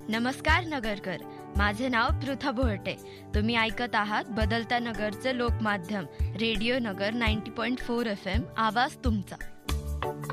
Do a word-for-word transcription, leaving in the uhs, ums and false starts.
नमस्कार नगरकर, माझे नाव पृथा बोहटे. तुम्ही ऐकत आहात बदलता नगरचे लोकमाध्यम रेडिओ नगर नव्वद पॉईंट चार एफ एम. आवाज तुमचा.